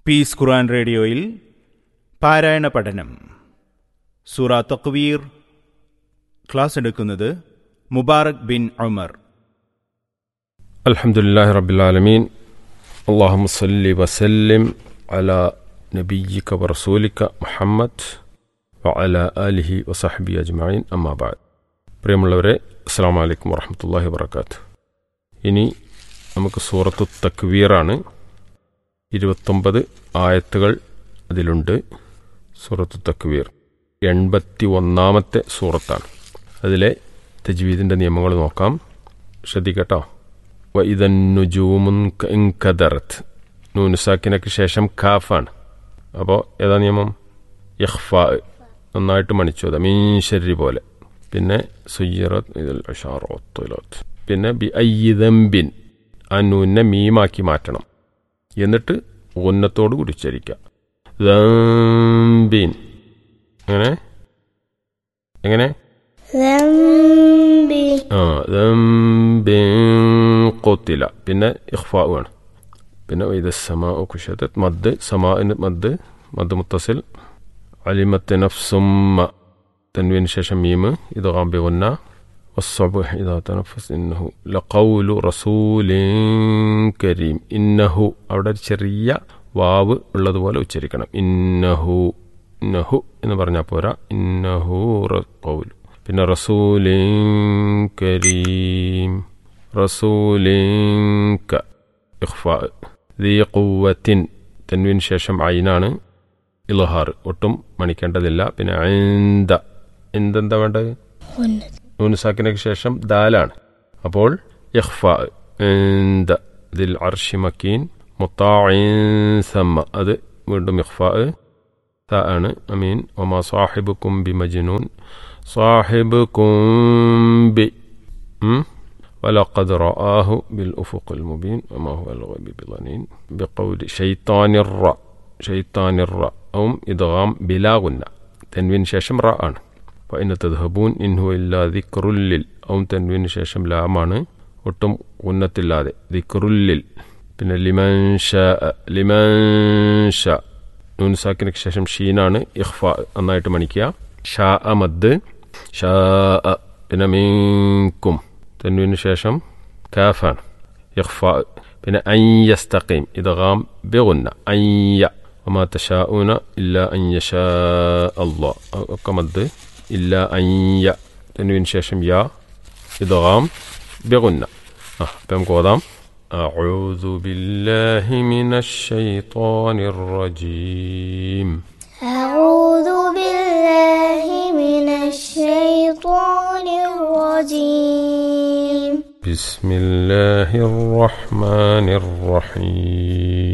Piece ഖുർആൻ റേഡിയോയിൽ പാരായണ പഠനം സൂറ തക്വീർ. ക്ലാസ് എടുക്കുന്നത് മുബാറക് ബിൻ ഉമർ. അൽഹംദുലില്ലാഹി റബ്ബിൽ ആലമീൻ. അല്ലാഹുമ്മ സ്വല്ലി വസല്ലിം അലാ നബിയ്യിക വറസൂലിക മുഹമ്മദ് വഅലാ ആലിഹി വസഹ്ബിഹി അജ്മഈൻ. അമ്മാ ബഅദ്. പ്രിയമുള്ളവരെ, അസ്സലാമു അലൈക്കും വറഹ്മത്തുള്ളാഹി വബറകാതുഹു. ഇനി നമുക്ക് സൂറത്തു തക്വീറാണ്. 29 ആയത്തുകൾ അതിലുണ്ട്. സൂറത്തു തക്വീർ 81-ാമത്തെ സൂറത്താണ്. അതിലെ തജ്വീദിൻ്റെ നിയമങ്ങൾ നോക്കാം. ശ്രദ്ധിക്കട്ടോ. വഇദൻ നുജൂമുൻ ഇൻകദറത്. നൂനുസാക്കിനൊക്കെ ശേഷം കാഫാണ്. അപ്പോൾ ഏതാ നിയമം? ഇഖ്ഫാ. നന്നായിട്ട് മണിച്ചു. അത് മീൻ ശരി പോലെ. പിന്നെ സുയ്യിറത് ഇദൽ അശാറത്ത്. പിന്നെ ബി അയ്യി ദംബിൻ. ആ നൂനെ മീമാക്കി മാറ്റണം. എന്നിട്ട് ഉന്നത്തോട് കൂടി ഉച്ചരിക്കുക. ദംബിൻ. എങ്ങനെ ദംബിൻ ഖുതില. പിന്നെ ഇഖ്ഫാ ആണ്. പിന്നെ ഇദ സമാഉ കുശതത്. മദ് സമാഇന് മദ് മുത്തസിൽ. അലിമത്ത് നഫ്സുമ്മ. തൻവീന് ശേഷം മീമ്. ഇദ്ഗാം ബിഗുന്ന. والصبح إذا تنفس إنه لقول رسول كريم. ഇന്നഹു അവിടെ ചെറിയ വാവ് ഉള്ളതുപോലെ ഉച്ചരിക്കണം. ഇന്നഹു എന്ന് പറഞ്ഞാൽ പോരാ. ഇന്നഹു ഖൗൽ. പിന്നെ റസൂലിൻ കരീം. റസൂലിൻക ഇഖ്ഫാ. ദീ ഖുവ്വത്തിൻ. തൻവീന് ശേഷം ഐനാണ്. ഇൽഹാർ ഒട്ടും മണിക്കേണ്ടതില്ല. പിന്നെ എന്താ വേണ്ടത്? നൂനുസാക്കിനൊക്കെ ശേഷം ദാലാണ്. അപ്പോൾ ഇഖ്ഫാ. ദിൽ അർശി മക്കീൻ മുത്താഇൻ സമ്മ. അത് വീണ്ടും ഇഖ്ഫാ ആണ്. അമീൻ. വമാ സാഹിബുക്കും ബി മജ്നൂൻ. സാഹിബുക്കും ബി വലഖദ് റആഹു ബിൽ ഉഫുഖിൽ മുബീൻ വമാ ഹുവൽ ഗൈബി ബിളനീൻ ബിഖൗലി ശൈത്താനിർ റ. ശൈത്താനിർ റ ഔം ഇദ്ഗാം ബിലാ ഗുന്ന. തൻവീൻ ശേഷം റ ആണ്. ഫഇന്ന തദ്ഹബൂൻ ഇൻഹു ഇല്ലാ ദിക്റുല്ലിൽ. ഔം തൻവീന് ശേഷം ലാമാണ്. ഒട്ടും ഉന്നത്തില്ലാതെ. ദിക്റുല്ലിൽ. പിന്നെ ലിമൻ ഷാ. നൂൻ സാക്കിനക്ക് ശേഷം ഷീനാണ്. ഇഖ്ഫാ നന്നായിട്ട് മണിക്കുക. ഷാ മദ്. ഷാ. പിന്നെ മീൻകും. തൻവീന് ശേഷം കാഫാണ്. ഇഖ്ഫാ. പിന്നെ അൻ യസ്തഖീം. ഇദ്ഗാം ബിഗുന്ന. അയ്യ. വമാ തശാഊന ഇല്ലാ അൻ യശാ അല്ലാഹ്. ഒക്കെ മദ്. ഇല്ലാ അയ്യ. തൻവീന് ശേഷം യാ. ഇദ്ഗാം ബിഗുന്ന. അപ്പം നമുക്ക് ഓതാം. അഊദു ബില്ലാഹി മിനശ് ശൈത്വാനിർ റജീം. അഊദു ബില്ലാഹി മിനശ് ശൈത്വാനിർ റജീം. ബിസ്മില്ലാഹിർ റഹ്മാനിർ റഹീം.